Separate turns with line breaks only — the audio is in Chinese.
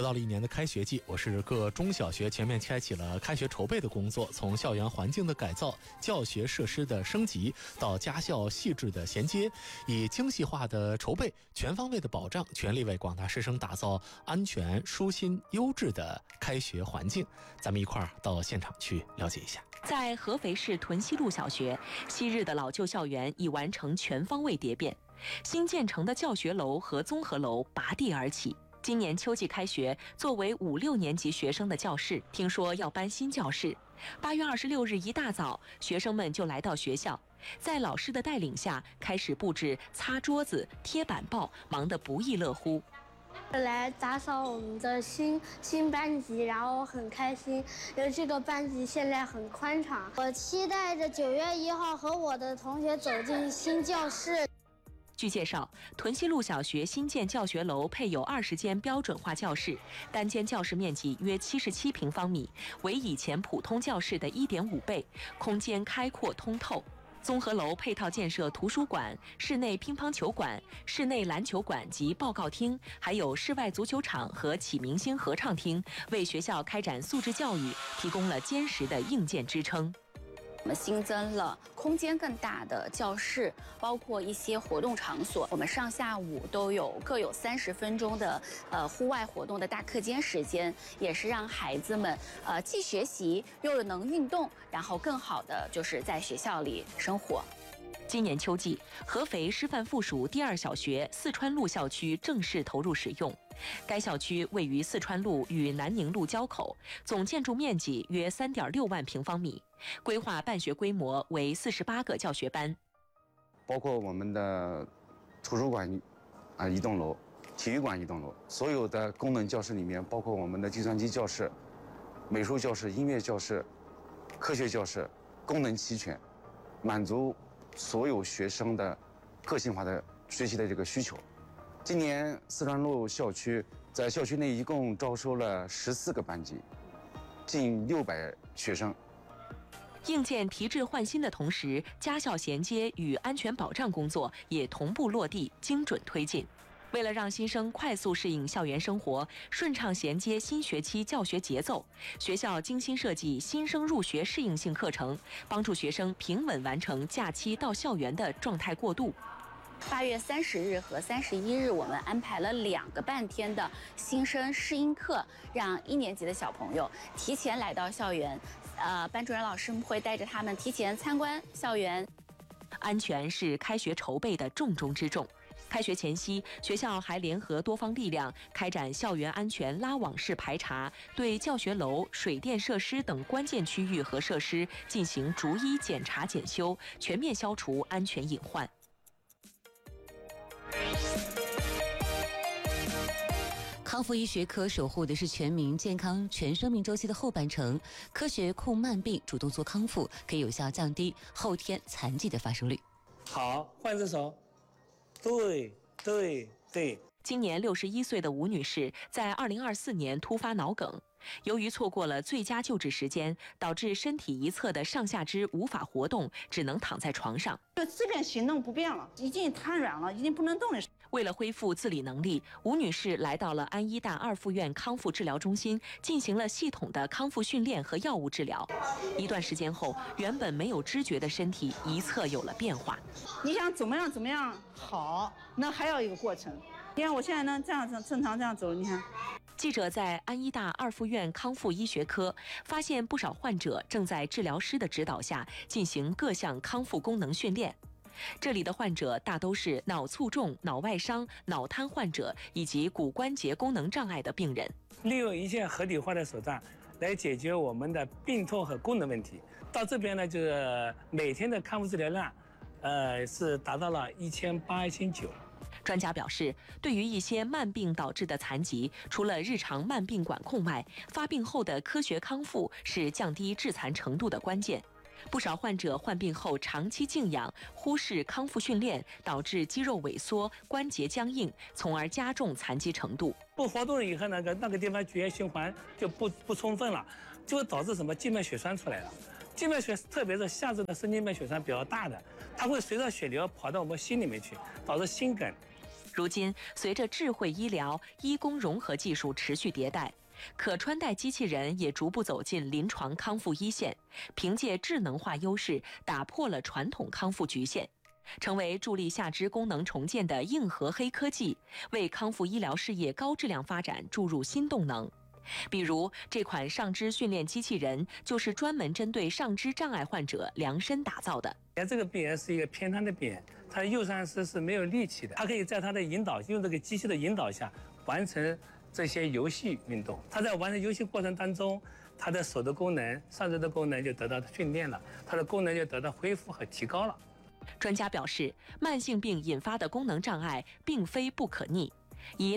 到了1年的开学季，我市各中小学全面开启了开学筹备的工作，从校园环境的改造、教学设施的升级到家校细致的衔接，以精细化的筹备、全方位的保障，全力为广大师生打造安全、舒心、优质的开学环境。咱们一块儿到现场去了解一下。
在合肥市屯溪路小学，昔日的老旧校园已完成全方位蝶变，新建成的教学楼和综合楼拔地而起。今年秋季开学，作为5、6年级学生的教室，听说要搬新教室。8月26日一大早，学生们就来到学校，在老师的带领下，开始布置、擦桌子、贴板报，忙得不亦乐乎。
来打扫我们的新班级，然后很开心，因为这个班级现在很宽敞。我期待着9月1号和我的同学走进新教室。
据介绍，屯溪路小学新建教学楼配有20间标准化教室，单间教室面积约77平方米，为以前普通教室的1.5倍，空间开阔通透。综合楼配套建设图书馆、室内乒乓球馆、室内篮球馆及报告厅，还有室外足球场和启明星合唱厅，为学校开展素质教育提供了坚实的硬件支撑。
我们新增了空间更大的教室，包括一些活动场所。我们上下午各有30分钟的户外活动的大课间时间，也是让孩子们既学习又能运动，然后更好的就是在学校里生活。
今年秋季，合肥师范附属第2小学四川路校区正式投入使用。该校区位于四川路与南宁路交口，总建筑面积约3.6万平方米，规划办学规模为48个教学班，
包括我们的图书馆一栋楼、体育馆1栋楼，所有的功能教室里面，包括我们的计算机教室、美术教室、音乐教室、科学教室，功能齐全，满足所有学生的个性化的学习的这个需求。今年四川路校区在校区内一共招收了14个班级，近600学生。
硬件提质换新的同时，家校衔接与安全保障工作也同步落地，精准推进。为了让新生快速适应校园生活，顺畅衔接新学期教学节奏，学校精心设计新生入学适应性课程，帮助学生平稳完成假期到校园的状态过渡。
8月30日和31日，我们安排了2个半天的新生适应课，让1年级的小朋友提前来到校园。班主任老师会带着他们提前参观校园。
安全是开学筹备的重中之重。开学前夕，学校还联合多方力量开展校园安全拉网式排查，对教学楼、水电设施等关键区域和设施进行逐一检查检修，全面消除安全隐患。
康复医学科守护的是全民健康全生命周期的后半程，科学控慢病，主动做康复，可以有效降低后天残疾的发生率。
好，换只手，对。
今年61岁的吴女士在2024年突发脑梗，由于错过了最佳救治时间，导致身体一侧的上下肢无法活动，只能躺在床上。
这边行动不便了，已经瘫软了，已经不能动了。
为了恢复自理能力，吴女士来到了安医大二附院康复治疗中心，进行了系统的康复训练和药物治疗。一段时间后，原本没有知觉的身体一侧有了变化。
你想怎么样好，那还要一个过程。你看我现在呢，这样正常这样走，你看。
记者在安医大二附院康复医学科发现，不少患者正在治疗师的指导下进行各项康复功能训练。这里的患者大都是脑卒中、脑外伤、脑瘫患者以及骨关节功能障碍的病人。
利用一切合理化的手段来解决我们的病痛和功能问题。到这边呢，就是每天的康复治疗量，是达到了1800、1900。
专家表示，对于一些慢病导致的残疾，除了日常慢病管控外，发病后的科学康复是降低致残程度的关键。不少患者患病后长期静养，忽视康复训练，导致肌肉萎缩、关节僵硬，从而加重残疾程度。
不活动了以后，那个地方血液循环就不充分了，就会导致什么静脉血栓出来了。静脉血，特别是下肢的神经脉血栓比较大的，它会随着血流跑到我们心里面去，导致心梗。
如今，随着智慧医疗、医工融合技术持续迭代，可穿戴机器人也逐步走进临床康复一线，凭借智能化优势，打破了传统康复局限，成为助力下肢功能重建的硬核黑科技，为康复医疗事业高质量发展注入新动能。比如，这款上肢训练机器人就是专门针对上肢障碍患者量身打造的。
这个病人是一个偏瘫的病人，他的右上肢是没有力气的，他可以在他的引导，用这个机器的引导下完成这些游戏运动。他在完成游戏过程当中，他的手的功能、上肢的功能就得到训练了，他的功能就得到恢复和提高了。
专家表示，慢性病引发的功能障碍并非不可逆，以